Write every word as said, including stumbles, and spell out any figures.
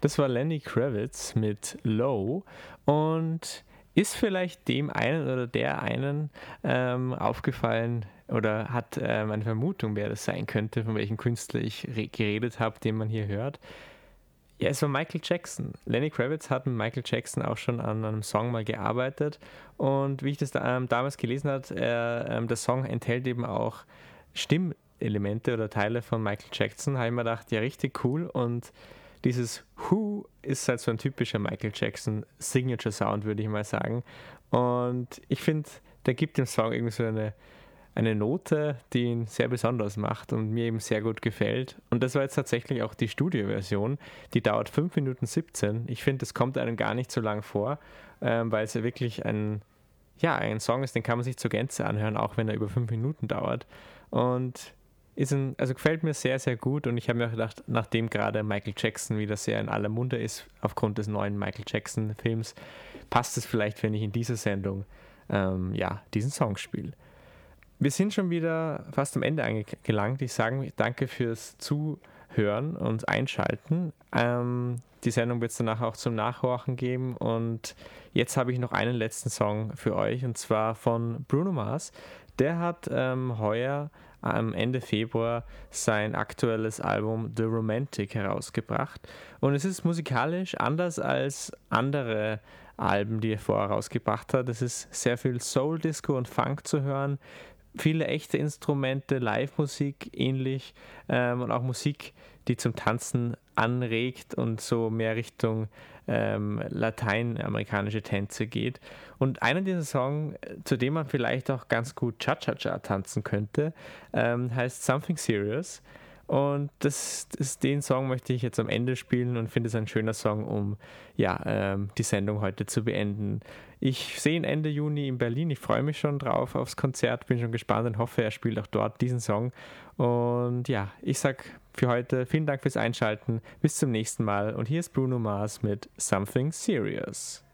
Das war Lenny Kravitz mit Low und ist vielleicht dem einen oder der einen ähm, aufgefallen oder hat ähm, eine Vermutung, wer das sein könnte, von welchem Künstler ich re- geredet habe, den man hier hört. Ja, es war Michael Jackson. Lenny Kravitz hat mit Michael Jackson auch schon an einem Song mal gearbeitet und wie ich das da, ähm, damals gelesen habe, ähm, der Song enthält eben auch Stimmelemente oder Teile von Michael Jackson, habe ich mir gedacht, ja, richtig cool. Und dieses Who ist halt so ein typischer Michael Jackson Signature Sound, würde ich mal sagen. Und ich finde, der gibt dem Song irgendwie so eine, eine Note, die ihn sehr besonders macht und mir eben sehr gut gefällt. Und das war jetzt tatsächlich auch die Studioversion. Die dauert fünf Minuten siebzehn. Ich finde, das kommt einem gar nicht so lang vor, ähm, weil es ja wirklich ein, ja, ein Song ist, den kann man sich zur Gänze anhören, auch wenn er über fünf Minuten dauert. Und ist ein, also gefällt mir sehr, sehr gut. Und ich habe mir auch gedacht, nachdem gerade Michael Jackson wieder sehr in aller Munde ist, aufgrund des neuen Michael Jackson-Films, passt es vielleicht, wenn ich in dieser Sendung ähm, ja, diesen Song spiele. Wir sind schon wieder fast am Ende angelangt. Ich sage danke fürs Zuhören und Einschalten. Ähm, die Sendung wird es danach auch zum Nachhorchen geben. Und jetzt habe ich noch einen letzten Song für euch, und zwar von Bruno Mars. Der hat ähm, heuer am Ende Februar sein aktuelles Album The Romantic herausgebracht. Und es ist musikalisch anders als andere Alben, die er vorher rausgebracht hat. Es ist sehr viel Soul, Disco und Funk zu hören. Viele echte Instrumente, Live-Musik ähnlich ähm, und auch Musik, die zum Tanzen anregt und so mehr Richtung ähm, lateinamerikanische Tänze geht. Und einer dieser Songs, zu dem man vielleicht auch ganz gut Cha-Cha-Cha tanzen könnte, ähm, heißt Something Serious. Und das, das, den Song möchte ich jetzt am Ende spielen und finde es ein schöner Song, um ja, ähm, die Sendung heute zu beenden. Ich sehe ihn Ende Juni in Berlin. Ich freue mich schon drauf aufs Konzert, bin schon gespannt und hoffe, er spielt auch dort diesen Song. Und ja, ich sage für heute vielen Dank fürs Einschalten. Bis zum nächsten Mal. Und hier ist Bruno Mars mit Something Serious.